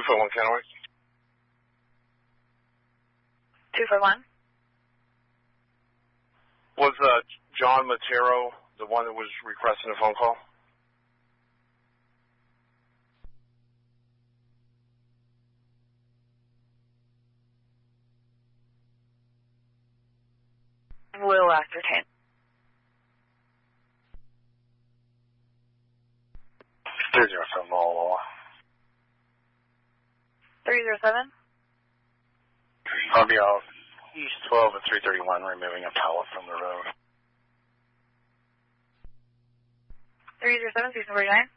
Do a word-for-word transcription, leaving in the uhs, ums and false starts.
four one Kennewick. two four one. Was uh, John Matero the one that was requesting a phone call? We'll ascertain. three zero seven, Walla. three zero seven? I'll be out east twelve at three thirty-one, removing a pallet from the road. three zero seven, six forty-nine.